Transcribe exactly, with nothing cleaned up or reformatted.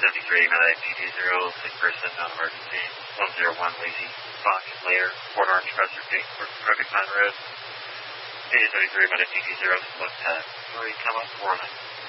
seventy-three, Medic P D zero, sick person, non-emergency, one zero one, Lazy Fox, Layer, Port Orange, Crusher, Pink, Crooked Pine Road. P D seventy-three, Medic P D zero, split ten, three, come up, four nine.